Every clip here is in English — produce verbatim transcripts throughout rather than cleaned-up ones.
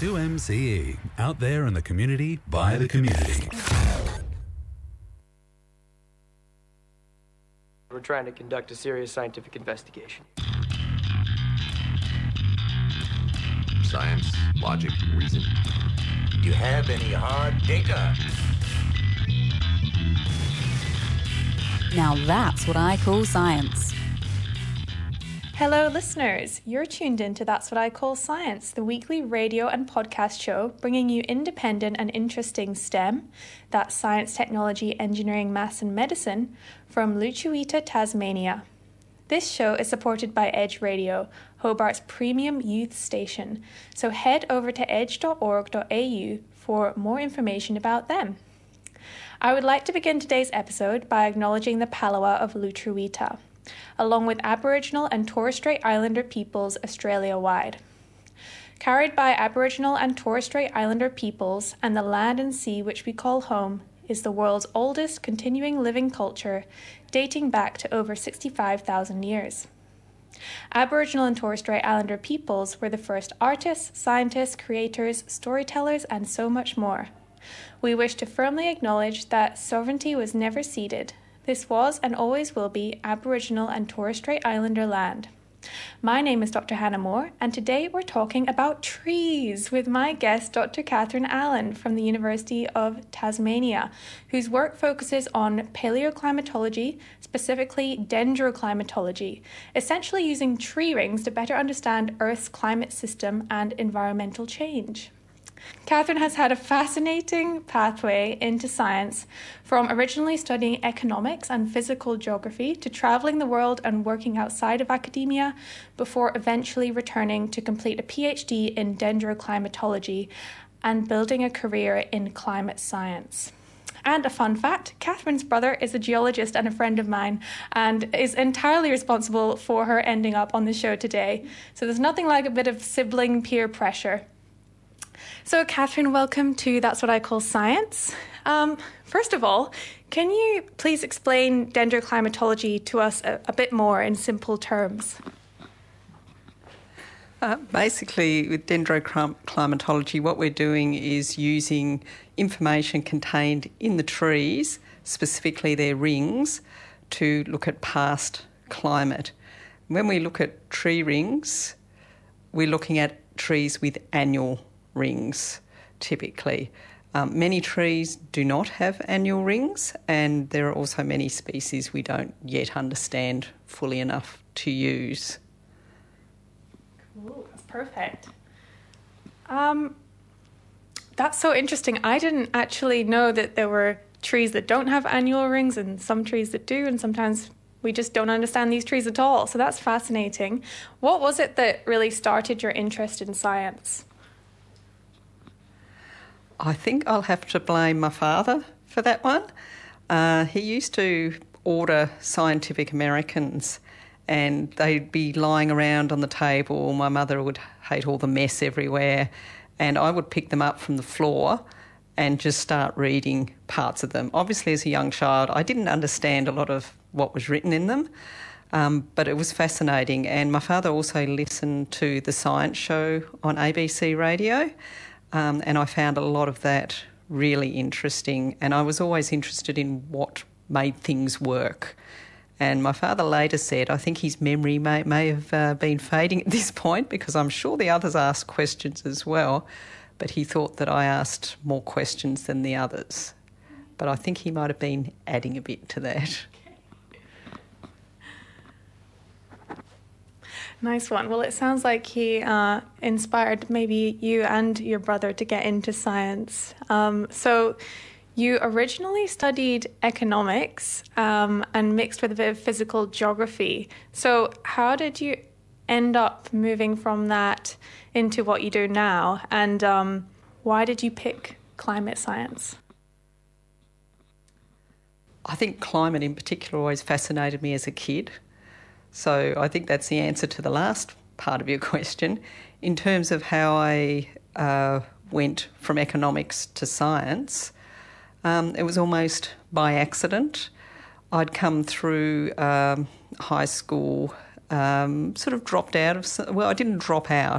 two M C E, out there in the community, by the community. We're trying to conduct a serious scientific investigation. Science, logic, reason. Do you have any hard data? Now that's what I call science. Hello listeners, you're tuned in to That's What I Call Science, the weekly radio and podcast show bringing you independent and interesting STEM, that's science, technology, engineering, maths and medicine, from Lutruwita, Tasmania. This show is supported by Edge Radio, Hobart's premium youth station, so head over to edge dot org dot a u for more information about them. I would like to begin today's episode by acknowledging the Palawa of Lutruwita, along with Aboriginal and Torres Strait Islander peoples Australia-wide. Carried by Aboriginal and Torres Strait Islander peoples and the land and sea which we call home is the world's oldest continuing living culture, dating back to over sixty-five thousand years. Aboriginal and Torres Strait Islander peoples were the first artists, scientists, creators, storytellers, and so much more. We wish to firmly acknowledge that sovereignty was never ceded. This was and always will be Aboriginal and Torres Strait Islander land. My name is Doctor Hannah Moore, and today we're talking about trees with my guest, Doctor Catherine Allen from the University of Tasmania, whose work focuses on paleoclimatology, specifically dendroclimatology, essentially using tree rings to better understand Earth's climate system and environmental change. Catherine has had a fascinating pathway into science, from originally studying economics and physical geography to travelling the world and working outside of academia, before eventually returning to complete a PhD in dendroclimatology and building a career in climate science. And a fun fact, Catherine's brother is a geologist and a friend of mine and is entirely responsible for her ending up on the show today. So there's nothing like a bit of sibling peer pressure. So, Catherine, welcome to That's What I Call Science. Um, first of all, can you please explain dendroclimatology to us a, a bit more in simple terms? Uh, basically, with dendroclimatology, what we're doing is using information contained in the trees, specifically their rings, to look at past climate. When we look at tree rings, we're looking at trees with annual rings, typically. Um, many trees do not have annual rings, and there are also many species we don't yet understand fully enough to use. Cool, that's perfect. Um, that's so interesting. I didn't actually know that there were trees that don't have annual rings and some trees that do, and sometimes we just don't understand these trees at all. So that's fascinating. What was it that really started your interest in science? I think I'll have to blame my father for that one. Uh, he used to order Scientific Americans and they'd be lying around on the table. My mother would hate all the mess everywhere, and I would pick them up from the floor and just start reading parts of them. Obviously, as a young child, I didn't understand a lot of what was written in them, um, but it was fascinating. And my father also listened to the science show on A B C radio. Um, and I found a lot of that really interesting, and I was always interested in what made things work. And my father later said, I think his memory may, may have uh, been fading at this point, because I'm sure the others asked questions as well, but he thought that I asked more questions than the others. But I think he might have been adding a bit to that. Nice one. Well, it sounds like he uh, inspired maybe you and your brother to get into science. Um, so you originally studied economics um, and mixed with a bit of physical geography. So how did you end up moving from that into what you do now? And um, why did you pick climate science? I think climate in particular always fascinated me as a kid. So I think that's the answer to the last part of your question. In terms of how I uh, went from economics to science, um, it was almost by accident. I'd come through um, high school, um, sort of dropped out of... Well, I didn't drop out.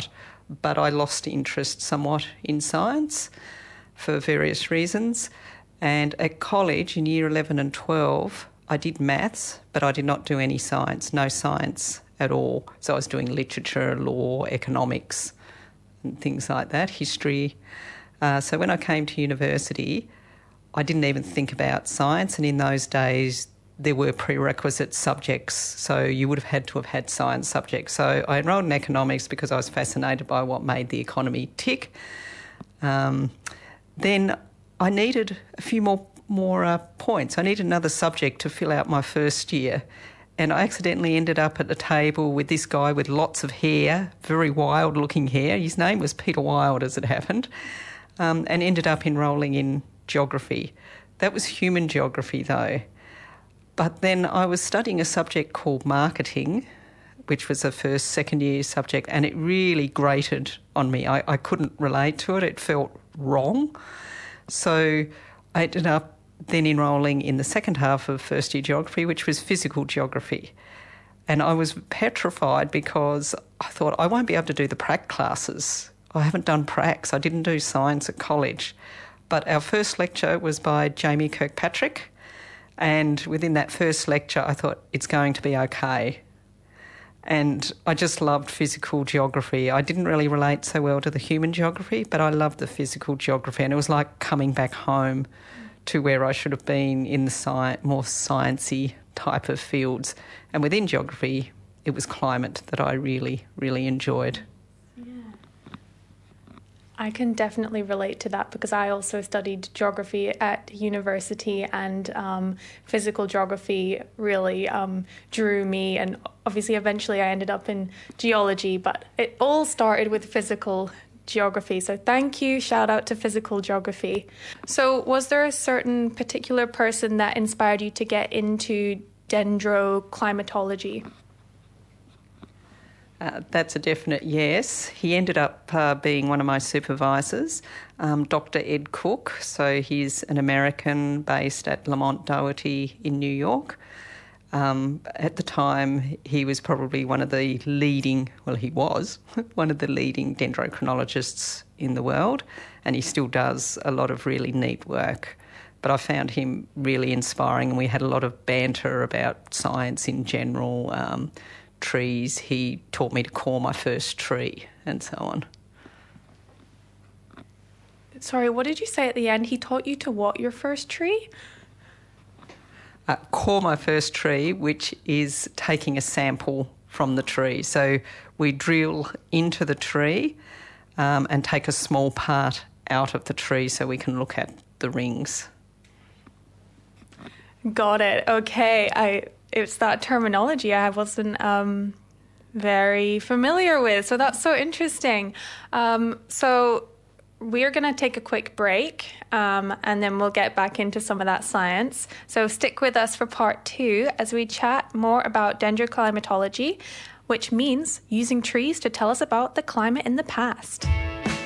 but I lost interest somewhat in science for various reasons. And at college in year eleven and twelve, I did maths, but I did not do any science, no science at all. So I was doing literature, law, economics, and things like that, history. Uh, so when I came to university, I didn't even think about science, and in those days there were prerequisite subjects, so you would have had to have had science subjects. So I enrolled in economics because I was fascinated by what made the economy tick. Um, then I needed a few more more uh, points. I needed another subject to fill out my first year, and I accidentally ended up at the table with this guy with lots of hair, very wild-looking hair. His name was Peter Wild, as it happened, um, and ended up enrolling in geography. That was human geography, though. But then I was studying a subject called marketing, which was a first, second year subject, and it really grated on me. I, I couldn't relate to it. It felt wrong. So I ended up then enrolling in the second half of first year geography, which was physical geography. And I was petrified because I thought, I won't be able to do the prac classes. I haven't done pracs. I didn't do science at college. But our first lecture was by Jamie Kirkpatrick. And within that first lecture, I thought, it's going to be okay. And I just loved physical geography. I didn't really relate so well to the human geography, but I loved the physical geography. And it was like coming back home to where I should have been in the sci- more sciencey type of fields. And within geography, it was climate that I really, really enjoyed. I can definitely relate to that because I also studied geography at university, and um, physical geography really um, drew me, and obviously eventually I ended up in geology, but it all started with physical geography. So thank you, shout out to physical geography. So was there a certain particular person that inspired you to get into dendroclimatology? Uh, that's a definite yes. He ended up uh, being one of my supervisors, um, Doctor Ed Cook. So he's an American based at Lamont Doherty in New York. Um, at the time, he was probably one of the leading, well, he was one of the leading dendrochronologists in the world, and he still does a lot of really neat work. But I found him really inspiring, and we had a lot of banter about science in general, um, trees. He taught me to call my first tree and so on. Sorry, what did you say at the end? He taught you to what your first tree? Uh, call my first tree, which is taking a sample from the tree. So we drill into the tree um, and take a small part out of the tree so we can look at the rings. Got it. Okay. I it's that terminology I wasn't um, very familiar with. So that's so interesting. Um, so we're going to take a quick break um, and then we'll get back into some of that science. So stick with us for part two as we chat more about dendroclimatology, which means using trees to tell us about the climate in the past.